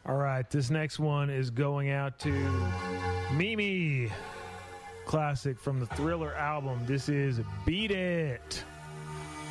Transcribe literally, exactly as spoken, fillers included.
All right, this next one is going out to Mimi. Classic from the Thriller album. This is Beat It.